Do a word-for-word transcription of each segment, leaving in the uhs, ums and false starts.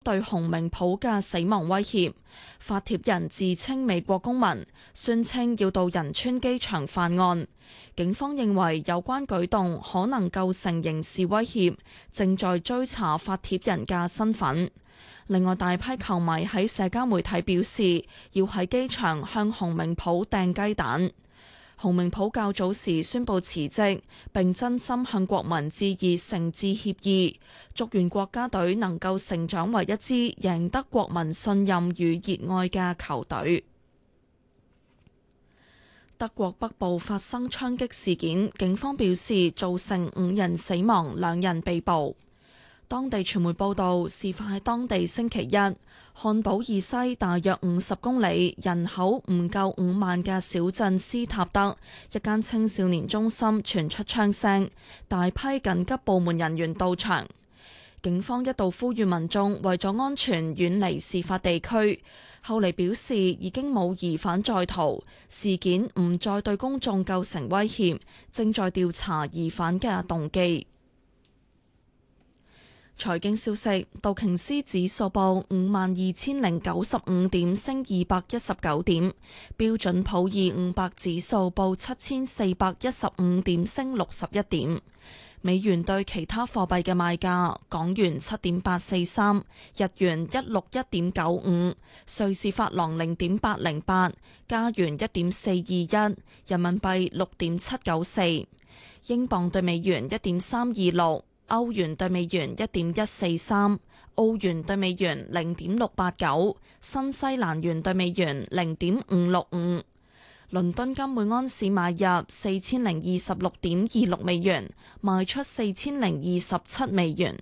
對洪明普嘅死亡威脅。發帖人自稱美國公民，宣稱要到仁川機場犯案。警方認為有關舉動可能構成刑事威脅，正在追查發帖人嘅身份。另外，大批球迷喺社交媒體表示要喺機場向洪明普掟雞蛋。洪明普較早時宣布辭職，並真心向國民致以誠摯歉意，祝願國家隊能夠成長為一支贏得國民信任與熱愛嘅球隊。德國北部發生槍擊事件，警方表示造成五人死亡，兩人被捕。當地傳媒報道，事發喺當地星期一，漢堡以西大約五十公里、人口唔夠五萬嘅小鎮斯塔德，一間青少年中心傳出槍聲，大批緊急部門人員到場。警方一度呼籲民眾為咗安全遠離事發地區，後嚟表示已經冇疑犯在逃，事件唔再對公眾構成威脅，正在調查疑犯嘅動機。財經消息，道瓊斯指數報五萬二千零九十五點，升二百一十九點；標準普爾五百指數報七千四百一十五點，升六十一點。美元對其他貨幣嘅賣價：港元七點八四三，日元一六一點九五，瑞士法郎零點八零八，加元一點四二一，人民幣六點七九四，英鎊對美元一點三二六。歐元對美元一點一四三，澳元對美元零點六八九，新西蘭元對美元零點五六五。倫敦金每安士買入四千零二十六點二六美元，賣出四千零二十七美元。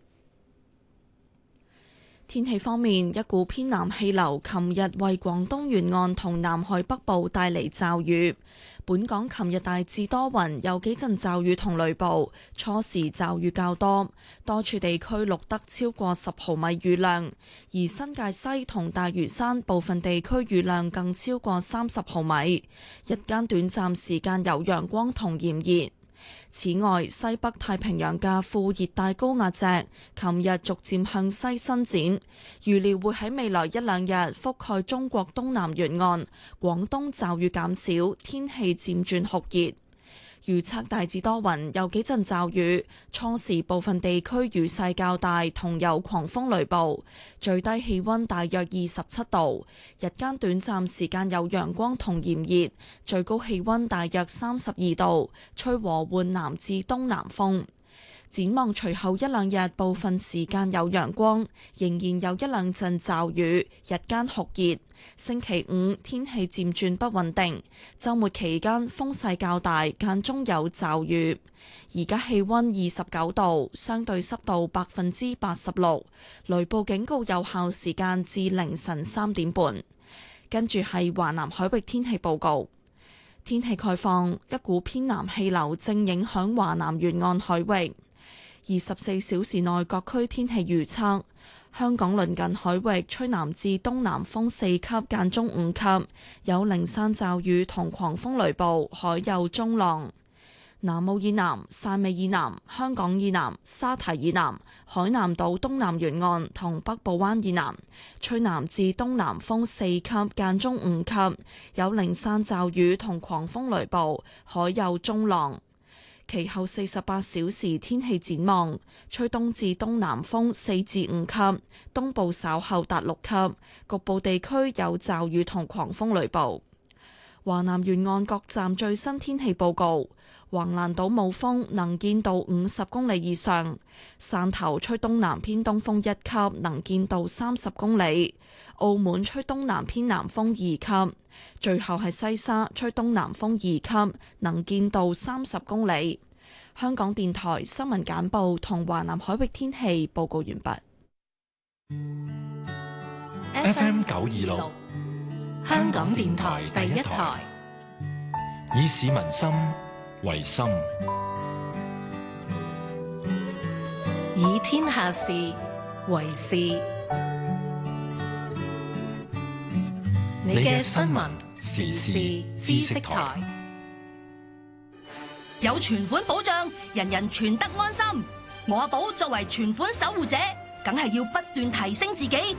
天氣方面，一股偏南氣流琴日為廣東沿岸同南海北部帶嚟驟雨。本港琴日大致多雲，有幾陣驟雨同雷暴，初時驟雨較多，多處地區錄得超過十毫米雨量，而新界西同大嶼山部分地區雨量更超過三十毫米。日間短暫時間有陽光同炎熱。此外，西北太平洋嘅副熱帶高壓脊琴日逐漸向西伸展，預料會喺未來一兩日覆蓋中國東南沿岸，廣東驟雨減少，天氣漸轉酷熱。預測大致多雲，有幾陣驟雨，初時部分地區雨勢較大，同有狂風雷暴，最低氣溫大約二十七度，日間短暫時間有陽光同炎熱，最高氣溫大約三十二度，吹和緩南至東南風。展望隨後一兩日，部分時間有陽光，仍然有一兩陣驟雨，日間酷熱。星期五天氣漸轉不穩定，週末期間風勢較大，間中有驟雨。而家氣溫二十九度，相對濕度百分之八十六，雷暴警告有效時間至凌晨三點半。跟住係華南海域天氣報告。天氣概況，一股偏南氣流正影響華南沿岸海域。二十四小時內各區天氣預測：香港鄰近海域吹南至東南風四級，間中五級，有零散驟雨同狂風雷暴，海有中浪。南澳以南、汕尾以南、香港以南、沙堤以南、海南島東南沿岸同北部灣以南吹南至東南風四級，間中五級，有零散驟雨同狂風雷暴，海有中浪。其後四十八小時天氣展望，吹東至東南風四至五級，東部稍後達六級，局部地區有驟雨同狂風雷暴。華南沿岸各站最新天氣報告：橫瀾島冇風，能見度五十公里以上；汕頭吹東南偏東風一級，能見度三十公里；澳門吹東南偏南風二級。最後係西沙吹東南風二級，能見度三十公里。香港電台新聞簡報同華南海域天氣報告完畢。 F M 九二六，香港電台第一台，以市民心為心， 以天下事為事。你嘅新聞時事知識台， 有存款保障，人人存得安心。我阿寶作為存款守護者， 梗係要不斷提升自己，